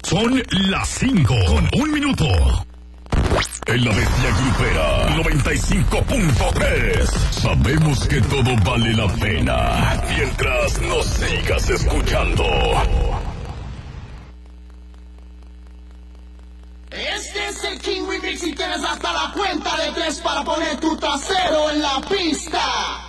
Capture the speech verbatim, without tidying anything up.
Son las cinco con un minuto. En la bestia grupera noventa y cinco punto tres. Sabemos que todo vale la pena mientras nos sigas escuchando. Este es el King Remix y tienes hasta la cuenta de tres para poner tu trasero en la pista.